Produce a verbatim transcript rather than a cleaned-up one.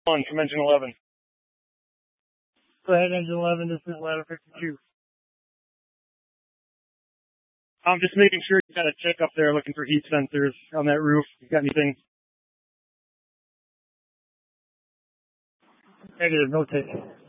one from engine eleven. Go ahead, engine eleven. This is ladder fifty-two. I'm just making sure you got a check up there looking for heat sensors on that roof. You got anything? Negative, no take.